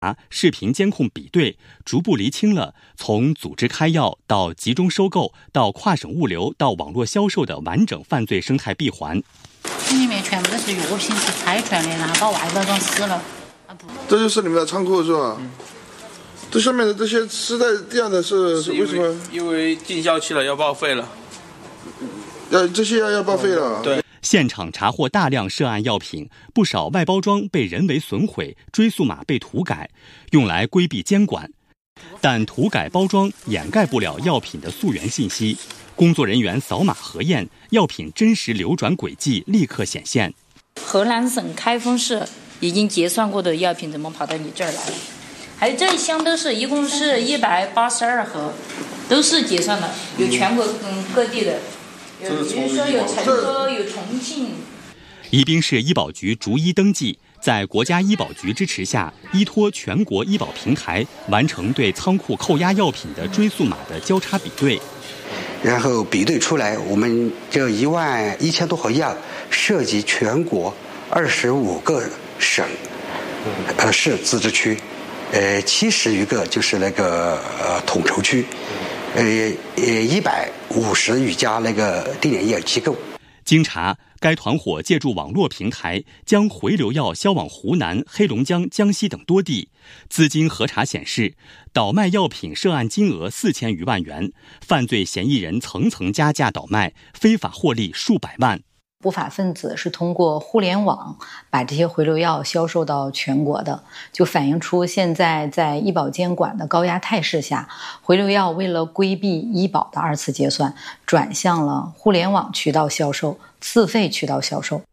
视频监控比对，逐步厘清了从组织开药到集中收购到跨省物流到网络销售的完整犯罪生态闭环。 这里面全部都是药品，是拆穿的，然后把外包装撕了。 这就是你们的仓库是吧？这上面的这些撕在地上的是为什么？ 因为进校期了，要报废了。 这些要报废了。 对。 现场查获大量涉案药品，不少外包装被人为损毁，追溯码被涂改，用来规避监管。但涂改包装掩盖不了药品的溯源信息，工作人员扫码核验，药品真实流转轨迹立刻显现。 河南省开封市已经结算过的药品怎么跑到你这儿来了？还有这一箱都是，一共是182盒，都是结算的，有全国各地的。比如说有成都、有重庆。 宜宾市医保局逐一登记，在国家医保局支持下，依托全国医保平台，完成对仓库扣押药品的追溯码的交叉比对。 然后比对出来，我们这11000多盒药涉及全国25个省、市自治区，70余个就是那个统筹区。150余家那个定点医疗机构。 经查，该团伙借助网络平台将回流药销往湖南、黑龙江、江西等多地。资金核查显示，倒卖药品涉案金额4000余万元，犯罪嫌疑人层层加价倒卖，非法获利数百万。 不法分子是通过互联网把这些回流药销售到全国的，就反映出现在在医保监管的高压态势下，回流药为了规避医保的2次结算，转向了互联网渠道销售、自费渠道销售。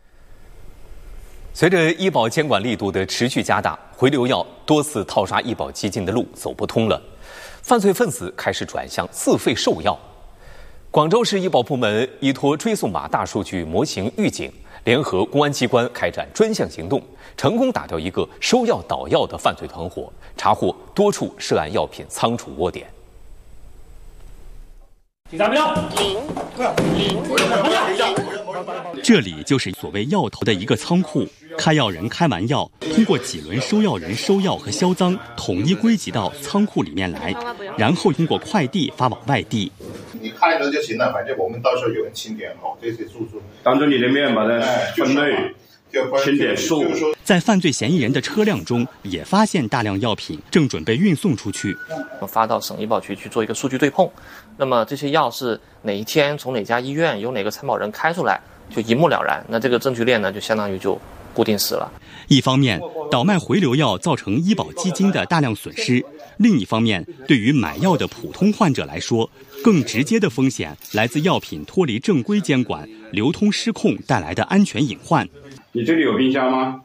随着医保监管力度的持续加大，回流药多次套刷医保基金的路走不通了，犯罪分子开始转向自费售药。广州市医保部门依托追溯码大数据模型预警，联合公安机关开展专项行动，成功打掉一个收药倒药的犯罪团伙，查获多处涉案药品仓储窝点。 警察标0， 这里就是所谓药头的一个仓库，开药人开完药，通过几轮收药人收药和销赃，统一归集到仓库里面来，然后通过快递发往外地。 你开了就行了，反正我们到时候有人清点好这些住宿， 当着你的面把它分类。清点数。 在犯罪嫌疑人的车辆中也发现大量药品，正准备运送出去。 发到省医保局去做一个数据对碰，那么这些药是哪一天从哪家医院由哪个参保人开出来，就一目了然。那这个证据链呢，就相当于就固定死了。 一方面，倒卖回流药造成医保基金的大量损失；另一方面，对于买药的普通患者来说，更直接的风险来自药品脱离正规监管、流通失控带来的安全隐患。 你这里有冰箱吗？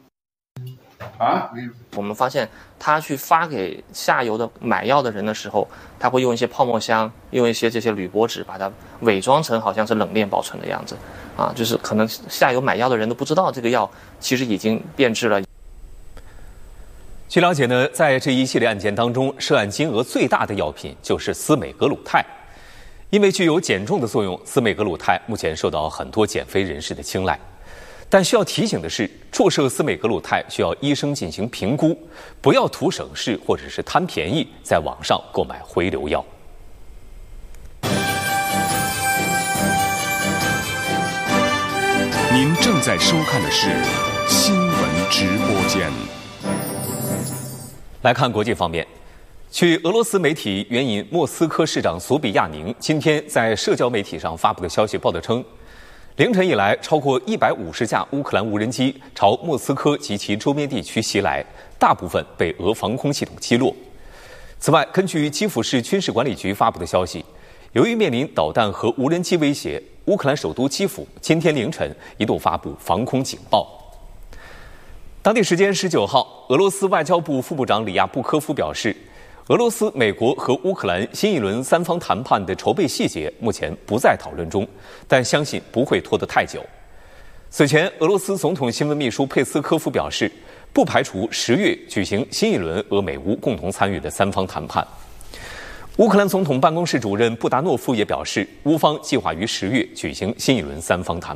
我们发现他去发给下游的买药的人的时候，他会用一些泡沫箱，用一些这些铝箔纸，把它伪装成好像是冷链保存的样子，就是可能下游买药的人都不知道这个药其实已经变质了。 据了解呢，在这一系列案件当中，涉案金额最大的药品就是司美格鲁肽，因为具有减重的作用，司美格鲁肽目前受到很多减肥人士的青睐。但需要提醒的是，注射司美格鲁肽需要医生进行评估，不要图省事或者是贪便宜，在网上购买回流药。 您正在收看的是新闻直播间。 来看国际方面，据俄罗斯媒体援引莫斯科市长索比亚宁今天在社交媒体上发布的消息报道称，凌晨以来，超过150架乌克兰无人机朝莫斯科及其周边地区袭来，大部分被俄防空系统击落。此外，根据基辅市军事管理局发布的消息，由于面临导弹和无人机威胁，乌克兰首都基辅今天凌晨一度发布防空警报。当地时间19号，俄罗斯外交部副部长里亚布科夫表示，俄罗斯、美国和乌克兰新一轮三方谈判的筹备细节目前不在讨论中，但相信不会拖得太久。此前，俄罗斯总统新闻秘书佩斯科夫表示，不排除10月举行新一轮俄美乌共同参与的三方谈判。乌克兰总统办公室主任布达诺夫也表示，乌方计划于10月举行新一轮三方谈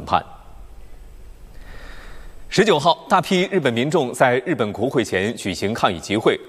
判。19号，大批日本民众在日本国会前举行抗议集会，